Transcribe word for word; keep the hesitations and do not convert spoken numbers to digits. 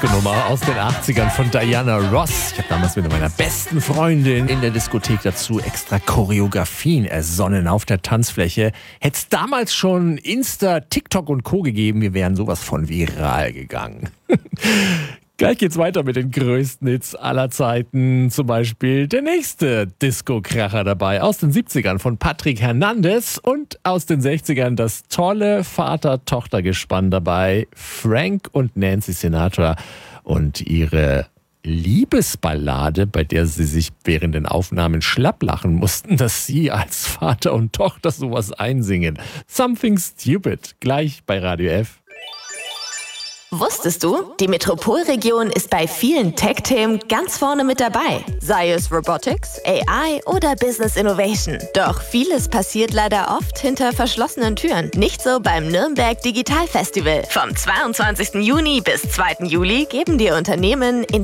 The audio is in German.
Disco-Nummer aus den achtzigern von Diana Ross. Ich habe damals mit meiner besten Freundin in der Diskothek dazu extra Choreografien ersonnen auf der Tanzfläche. Hätte es damals schon Insta, TikTok und Co. gegeben, wir wären sowas von viral gegangen. Gleich geht's weiter mit den größten Hits aller Zeiten. Zum Beispiel der nächste Disco-Kracher dabei aus den siebzigern von Patrick Hernandez und aus den sechzigern das tolle Vater-Tochter-Gespann dabei. Frank und Nancy Sinatra und ihre Liebesballade, bei der sie sich während den Aufnahmen schlapp lachen mussten, dass sie als Vater und Tochter sowas einsingen. Something Stupid, gleich bei Radio F. Wusstest du, die Metropolregion ist bei vielen Tech-Themen ganz vorne mit dabei. Sei es Robotics, A I oder Business Innovation. Doch vieles passiert leider oft hinter verschlossenen Türen. Nicht so beim Nürnberg Digital Festival. Vom zweiundzwanzigsten Juni bis zweiten Juli geben dir Unternehmen in